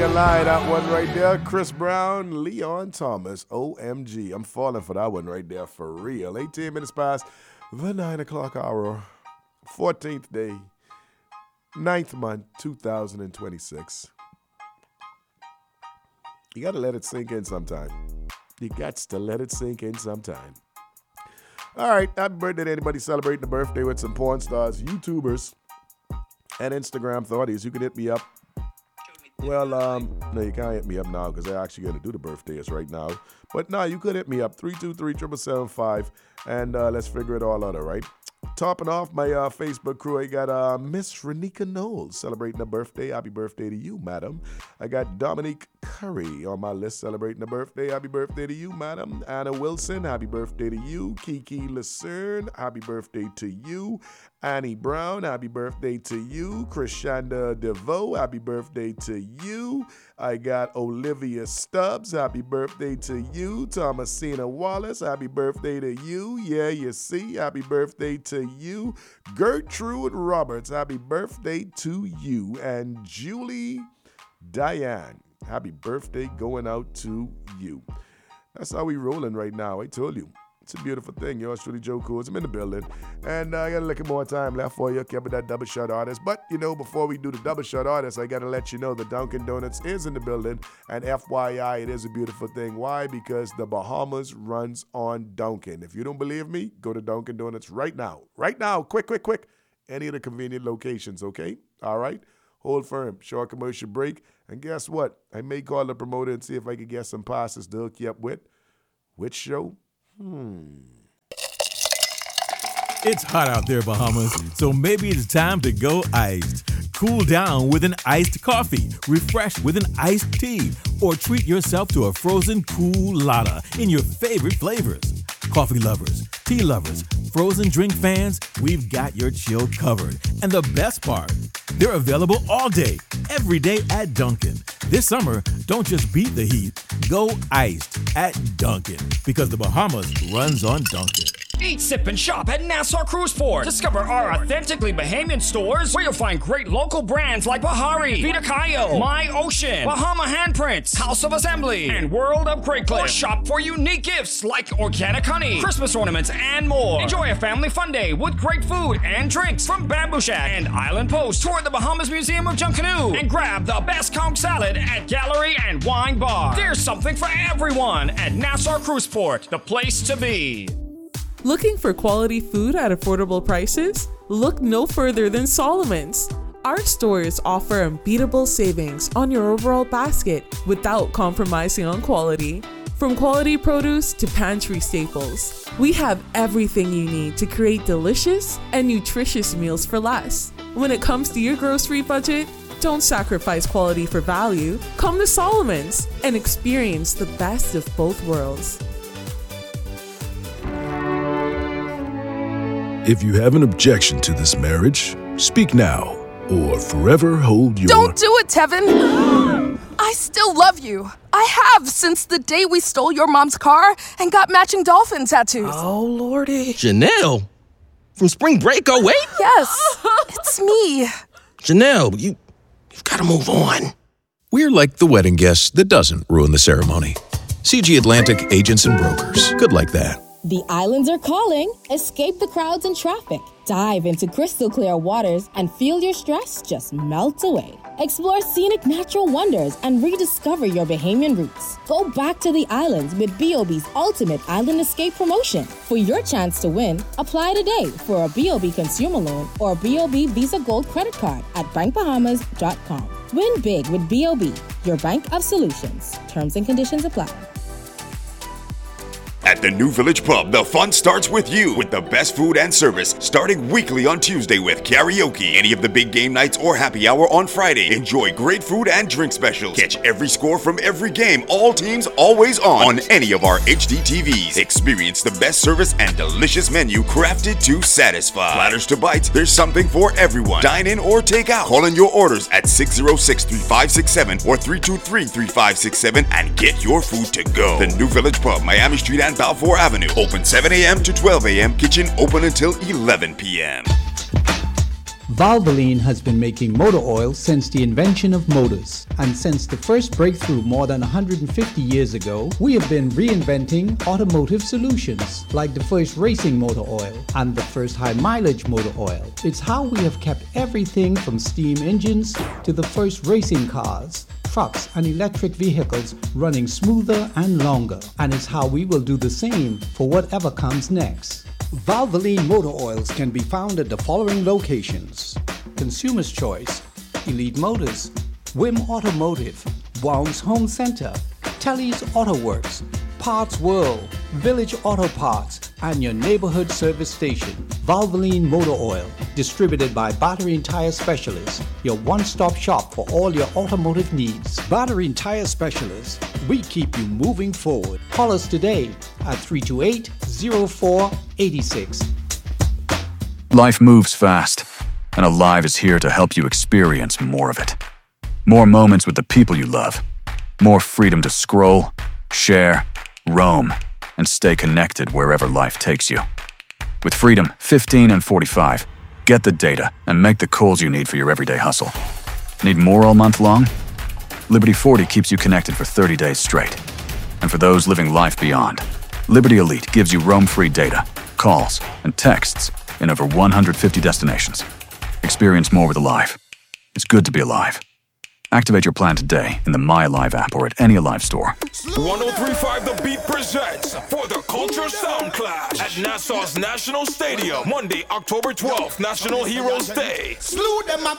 gonna lie, that one right there, Chris Brown, Leon Thomas, OMG. I'm falling for that one right there, for real. 18 minutes past the 9 o'clock hour, 14th day, 9th month, 2026. You gotta let it sink in sometime. You got to let it sink in sometime. All right, happy birthday to anybody celebrating a birthday with some porn stars, YouTubers, and Instagram thoughties. You can hit me up. Well, no, you can't hit me up now because they're actually going to do the birthdays right now. But no, you could hit me up, 323-775, and let's figure it all out, all right? Topping off my Facebook crew, I got Miss Renika Knowles celebrating a birthday. Happy birthday to you, madam. I got Dominique Curry on my list celebrating a birthday. Happy birthday to you, madam. Anna Wilson, happy birthday to you. Kiki Lucerne, happy birthday to you. Annie Brown, happy birthday to you. Krishanda DeVoe, happy birthday to you. I got Olivia Stubbs, happy birthday to you. Thomasina Wallace, happy birthday to you. Yeah, you see, happy birthday to you. Gertrude Roberts, happy birthday to you. And Julie Diane, happy birthday going out to you. That's how we rolling right now, I told you. It's a beautiful thing. Yours truly, Joe Coons. I'm in the building. And I got a little more time left for you. Cover that double shot artist. But, before we do the double shot artist, I got to let you know the Dunkin' Donuts is in the building. And FYI, it is a beautiful thing. Why? Because the Bahamas runs on Dunkin'. If you don't believe me, go to Dunkin' Donuts right now. Right now. Quick. Any of the convenient locations, okay? All right? Hold firm. Short commercial break. And guess what? I may call the promoter and see if I can get some passes to hook you up with. Which show? It's hot out there, Bahamas, so maybe it's time to go iced. Cool down with an iced coffee, refresh with an iced tea, or treat yourself to a frozen coolada in your favorite flavors. Coffee lovers, tea lovers, frozen drink fans, we've got your chill covered. And the best part, they're available all day, every day at Dunkin'. This summer, don't just beat the heat, go iced at Dunkin', because the Bahamas runs on Dunkin'. Eat, sip, and shop at Nassau Cruise Port. Discover our authentically Bahamian stores where you'll find great local brands like Bahari, Vita Cayo, My Ocean, Bahama Handprints, House of Assembly, and World of Great Clip. Or shop for unique gifts like organic honey, Christmas ornaments, and more. Enjoy a family fun day with great food and drinks from Bamboo Shack and Island Post. Tour the Bahamas Museum of Junkanoo and grab the best conch salad at Gallery and Wine Bar. There's something for everyone at Nassau Cruise Port, the place to be. Looking for quality food at affordable prices? Look no further than Solomon's. Our stores offer unbeatable savings on your overall basket without compromising on quality. From quality produce to pantry staples, we have everything you need to create delicious and nutritious meals for less. When it comes to your grocery budget, don't sacrifice quality for value. Come to Solomon's and experience the best of both worlds. If you have an objection to this marriage, speak now or forever hold your... Don't do it, Tevin! I still love you. I have since the day we stole your mom's car and got matching dolphin tattoos. Oh, Lordy. Janelle? From Spring Break 08? Yes, it's me. Janelle, you've got to move on. We're like the wedding guest that doesn't ruin the ceremony. CG Atlantic Agents and Brokers. Good like that. The islands are calling. Escape the crowds and traffic. Dive into crystal clear waters and feel your stress just melt away. Explore scenic natural wonders and rediscover your Bahamian roots. Go back to the islands with BOB's Ultimate Island Escape promotion. For your chance to win, apply today for a BOB consumer loan or BOB Visa Gold credit card at bankbahamas.com. Win big with BOB, your bank of solutions. Terms and conditions apply. At the New Village Pub, the fun starts with you, with the best food and service, starting weekly on Tuesday with karaoke, any of the big game nights or happy hour on Friday. Enjoy great food and drink specials. Catch every score from every game, all teams always on any of our HD TVs. Experience the best service and delicious menu crafted to satisfy. Platters to bites, there's something for everyone. Dine in or take out. Call in your orders at 606-3567 or 323-3567 and get your food to go. The New Village Pub, Miami Street and Balfour Avenue. Open 7 a.m. to 12 a.m. Kitchen open until 11 p.m. Valvoline has been making motor oil since the invention of motors. And since the first breakthrough more than 150 years ago, we have been reinventing automotive solutions, like the first racing motor oil and the first high mileage motor oil. It's how we have kept everything from steam engines to the first racing cars, trucks and electric vehicles running smoother and longer. And it's how we will do the same for whatever comes next. Valvoline motor oils can be found at the following locations: Consumer's Choice, Elite Motors, Wim Automotive, Wounds Home Center, Telly's Auto Works, Parts World, Village Auto Parts, and your neighborhood service station. Valvoline Motor Oil, distributed by Battery and Tire Specialists, your one-stop shop for all your automotive needs. Battery and Tire Specialists, we keep you moving forward. Call us today at 328-0486. Life moves fast, and Alive is here to help you experience more of it. More moments with the people you love. More freedom to scroll, share, roam, and stay connected wherever life takes you. With Freedom 15 and 45, get the data and make the calls you need for your everyday hustle. Need more all month long? Liberty 40 keeps you connected for 30 days straight. And for those living life beyond, Liberty Elite gives you roam-free data, calls, and texts in over 150 destinations. Experience more with Alive. It's good to be alive. Activate your plan today in the My Alive app or at any Alive store. 1035 The Beat presents For the Culture Sound Clash at Nassau's National Stadium, Monday, October 12th, National Heroes Day. Slew them a